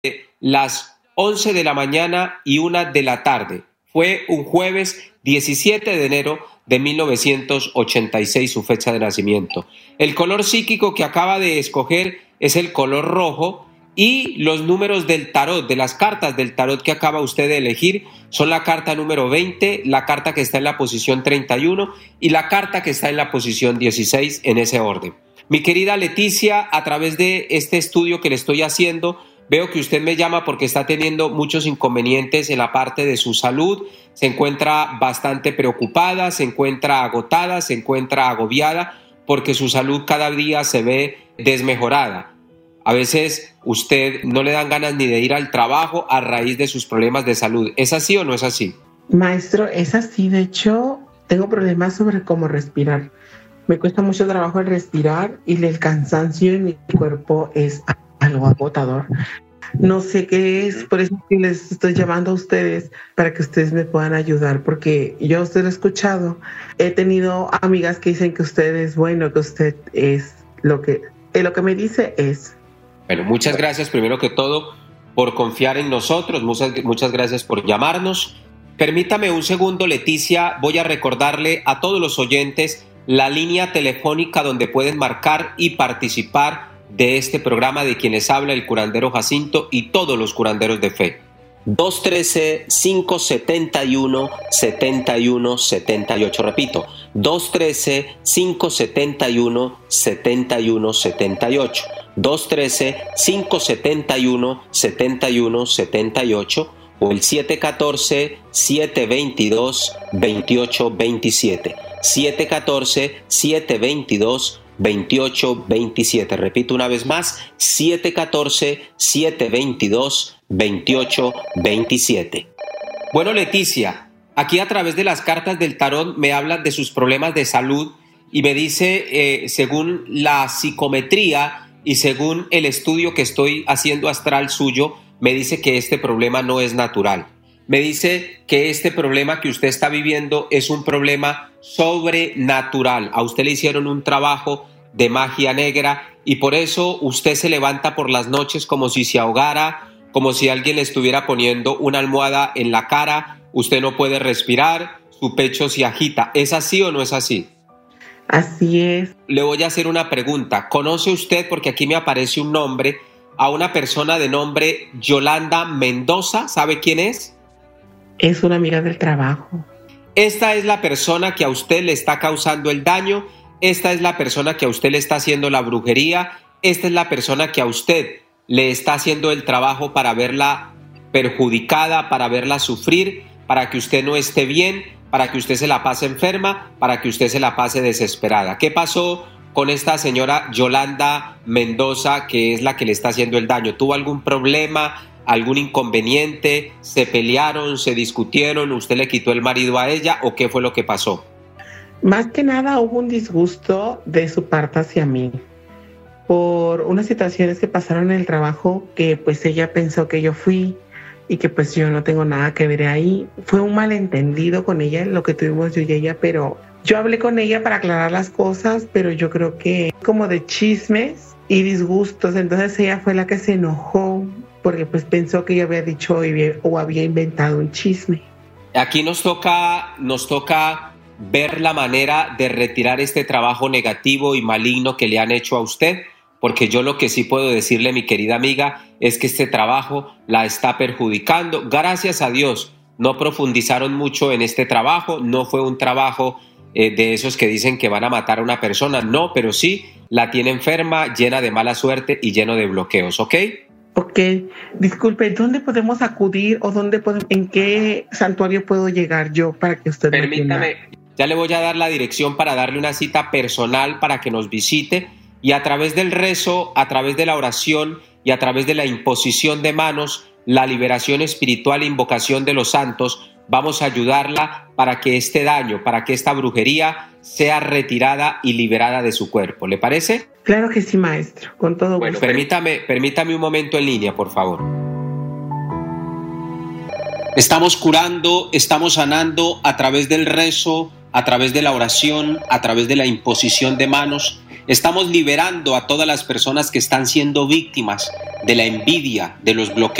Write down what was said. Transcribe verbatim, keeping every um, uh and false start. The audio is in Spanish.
las once de la mañana y una de la tarde. Fue un jueves diecisiete de enero de mil novecientos ochenta y seis, su fecha de nacimiento. El color psíquico que acaba de escoger es el color rojo y los números del tarot, de las cartas del tarot que acaba usted de elegir, son la carta número veinte, la carta que está en la posición treinta y uno y la carta que está en la posición dieciséis, en ese orden. Mi querida Leticia, a través de este estudio que le estoy haciendo, veo que usted me llama porque está teniendo muchos inconvenientes en la parte de su salud, se encuentra bastante preocupada, se encuentra agotada, se encuentra agobiada porque su salud cada día se ve desmejorada. A veces usted no le dan ganas ni de ir al trabajo a raíz de sus problemas de salud. ¿Es así o no es así? Maestro, es así. De hecho, tengo problemas sobre cómo respirar. Me cuesta mucho trabajo el respirar y el cansancio en mi cuerpo es algo agotador. No sé qué es, por eso que les estoy llamando a ustedes para que ustedes me puedan ayudar, porque yo a usted lo he escuchado. He tenido amigas que dicen que usted es bueno, que usted es lo que, eh, lo que me dice es. Bueno, muchas gracias primero que todo por confiar en nosotros, muchas, muchas gracias por llamarnos. Permítame un segundo, Leticia, voy a recordarle a todos los oyentes la línea telefónica donde pueden marcar y participar de este programa de quienes habla el curandero Jacinto y todos los curanderos de fe. dos uno tres, cinco siete uno, siete uno siete ocho, repito, dos uno tres, cinco siete uno, siete uno siete ocho, dos uno tres, cinco siete uno, siete uno siete ocho o el siete uno cuatro, siete dos dos, dos ocho dos siete, siete uno cuatro, siete dos dos, veintiocho veintisiete. Repito una vez más, siete uno cuatro, siete dos dos, veintiocho veintisiete. Bueno, Leticia, aquí a través de las cartas del tarot me hablan de sus problemas de salud y me dice, eh, según la psicometría y según el estudio que estoy haciendo astral suyo, me dice que este problema no es natural. Me dice que este problema que usted está viviendo es un problema sobrenatural. A usted le hicieron un trabajo de magia negra y por eso usted se levanta por las noches como si se ahogara, como si alguien le estuviera poniendo una almohada en la cara. Usted no puede respirar, su pecho se agita. ¿Es así o no es así? Así es. Le voy a hacer una pregunta. ¿Conoce usted, porque aquí me aparece un nombre, a una persona de nombre Yolanda Mendoza? ¿Sabe quién es? Es una amiga del trabajo. Esta es la persona que a usted le está causando el daño, esta es la persona que a usted le está haciendo la brujería, esta es la persona que a usted le está haciendo el trabajo para verla perjudicada, para verla sufrir, para que usted no esté bien, para que usted se la pase enferma, para que usted se la pase desesperada. ¿Qué pasó con esta señora Yolanda Mendoza, que es la que le está haciendo el daño? ¿Tuvo algún problema? ¿Algún inconveniente? ¿Se pelearon? ¿Se discutieron? ¿Usted le quitó el marido a ella? ¿O qué fue lo que pasó? Más que nada hubo un disgusto de su parte hacia mí por unas situaciones que pasaron en el trabajo que pues ella pensó que yo fui y que pues yo no tengo nada que ver ahí. Fue un malentendido con ella lo que tuvimos yo y ella, pero yo hablé con ella para aclarar las cosas, pero yo creo que como de chismes y disgustos, entonces ella fue la que se enojó porque pues pensó que yo había dicho o había inventado un chisme. Aquí nos toca, nos toca ver la manera de retirar este trabajo negativo y maligno que le han hecho a usted, porque yo lo que sí puedo decirle, mi querida amiga, es que este trabajo la está perjudicando. Gracias a Dios, no profundizaron mucho en este trabajo, no fue un trabajo eh, de esos que dicen que van a matar a una persona, no, pero sí la tiene enferma, llena de mala suerte y lleno de bloqueos, ¿ok? Ok, disculpe, ¿dónde podemos acudir o dónde podemos, en qué santuario puedo llegar yo para que usted me atienda? Permítame, ya le voy a dar la dirección para darle una cita personal para que nos visite y a través del rezo, a través de la oración y a través de la imposición de manos, la liberación espiritual e invocación de los santos, vamos a ayudarla para que este daño, para que esta brujería sea retirada y liberada de su cuerpo. ¿Le parece? Claro que sí, maestro, con todo gusto. Bueno, permítame, permítame un momento en línea, por favor. Estamos curando, estamos sanando a través del rezo, a través de la oración, a través de la imposición de manos Estamos liberando a todas las personas que están siendo víctimas de la envidia, de los bloqueos